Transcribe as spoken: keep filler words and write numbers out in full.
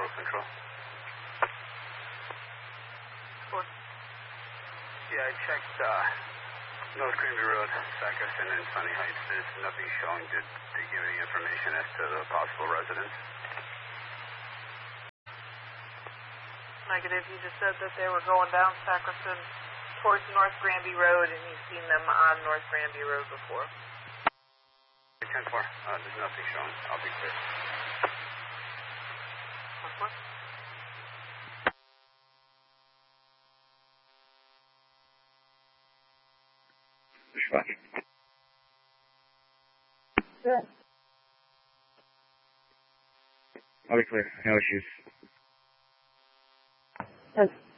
Four Control. Four. Yeah, I checked uh, North Granby Road, Sackerson, and Sunny Heights. There's nothing showing. Did they give any information as to the possible residents? Negative. He just said that they were going down Sackerson towards North Granby Road, and he's seen them on North Granby Road before. ten four. Uh, there's nothing showing. I'll be clear. What? Yeah. I'll be clear. No issues. Yes.